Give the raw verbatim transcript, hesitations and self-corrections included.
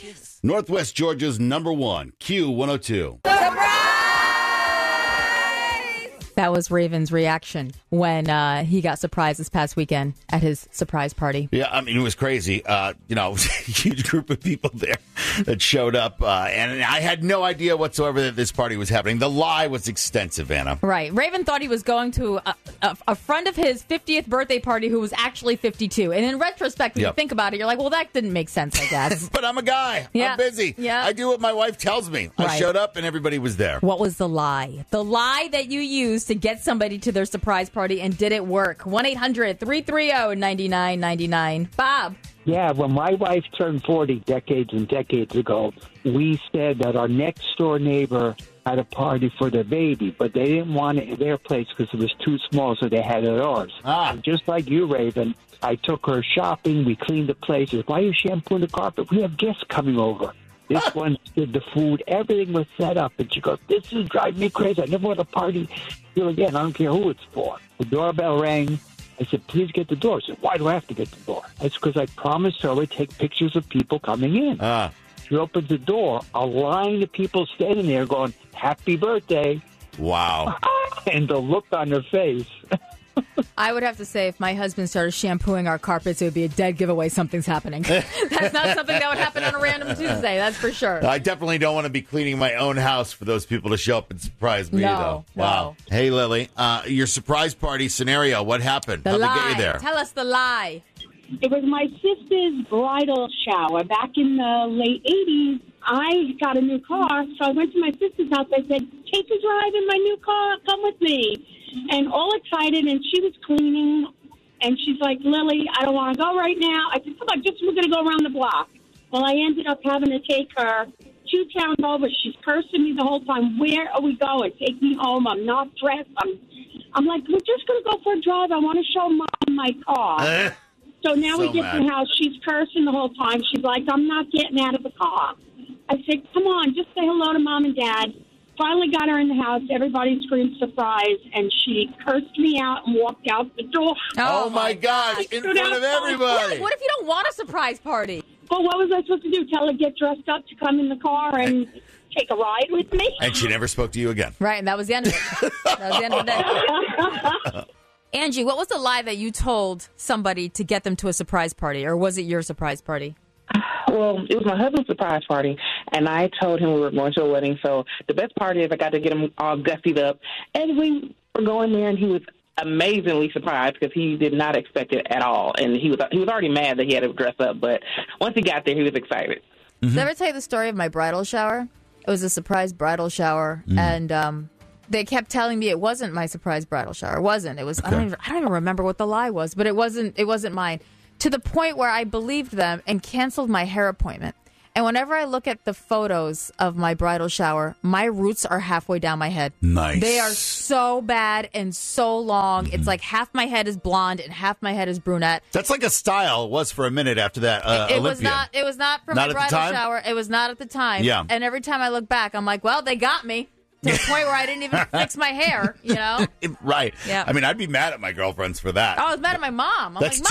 Northwest Georgia's number one, Q one oh two. That was Raven's reaction when uh, he got surprised this past weekend at his surprise party. Yeah, I mean, it was crazy. Uh, you know, a huge group of people there that showed up. Uh, and I had no idea whatsoever that this party was happening. The lie was extensive, Anna. Right. Raven thought he was going to a, a, a friend of his fiftieth birthday party who was actually fifty-two. And in retrospect, when Yep. you think about it, you're like, well, that didn't make sense, I guess. But I'm a guy. Yeah. I'm busy. Yeah. I do what my wife tells me. I Right. showed up and everybody was there. What was the lie? The lie that you used to get somebody to their surprise party, and did it work? one eight hundred three three zero nine nine nine nine. Bob. Yeah, when my wife turned forty decades and decades ago, we said that our next door neighbor had a party for their baby, but they didn't want it at their place because it was too small, so they had it at ours. Ah. And just like you, Raven, I took her shopping. We cleaned the place. She said, why are you shampooing the carpet? We have guests coming over. This one did the food. Everything was set up. And she goes, this is driving me crazy. I never want a party here again. I don't care who it's for. The doorbell rang. I said, please get the door. She said, why do I have to get the door? That's because I promised her I would take pictures of people coming in. Ah. She opens the door. A line of people standing there going, happy birthday. Wow. And the look on her face. I would have to say if my husband started shampooing our carpets, it would be a dead giveaway something's happening. That's not something that would happen on a random Tuesday, that's for sure. I definitely don't want to be cleaning my own house for those people to show up and surprise me, No, though. no. Wow. Hey, Lily, uh, your surprise party scenario, what happened? The How'd lie. they get you there? Tell us the lie. It was my sister's bridal shower back in the late eighties. I got a new car, so I went to my sister's house. I said, take a drive in my new car. Come with me. And all excited, and she was cleaning, and she's like, Lily, I don't want to go right now. I said, come on, just we're going to go around the block. Well, I ended up having to take her two towns over. She's cursing me the whole time. Where are we going? Take me home. I'm not dressed. I'm, I'm like, we're just going to go for a drive. I want to show Mom my car. So now So we get mad. to the house. She's cursing the whole time. She's like, I'm not getting out of the car. I said, come on, just say hello to Mom and Dad. Finally got her in the house. Everybody screamed surprise, and she cursed me out and walked out the door. Oh, my gosh, in Stood front of outside. everybody. What if you don't want a surprise party? Well, what was I supposed to do? Tell her to get dressed up to come in the car and take a ride with me? And she never spoke to you again. Right, and that was the end of it. That was the end of the day. Angie, what was the lie that you told somebody to get them to a surprise party, or was it your surprise party? Well, it was my husband's surprise party, and I told him we were going to a wedding. So the best part is I got to get him all gussied up, and we were going there, and he was amazingly surprised because he did not expect it at all, and he was he was already mad that he had to dress up, but once he got there, he was excited. Did I ever tell you the story of my bridal shower? It was a surprise bridal shower, and um, they kept telling me it wasn't my surprise bridal shower. It wasn't. It was. I don't even. I don't even remember what the lie was, but it wasn't. It wasn't mine. To the point where I believed them and canceled my hair appointment. And whenever I look at the photos of my bridal shower, my roots are halfway down my head. Nice. They are so bad and so long. It's like half my head is blonde and half my head is brunette. That's like a style was for a minute after that uh, It was Olympian. not. It was not for Not my at the bridal time? shower. It was not at the time. Yeah. And every time I look back, I'm like, well, they got me to the point where I didn't even fix my hair. You know. Right. Yeah. I mean, I'd be mad at my girlfriends for that. I was mad at my mom. I'm That's like,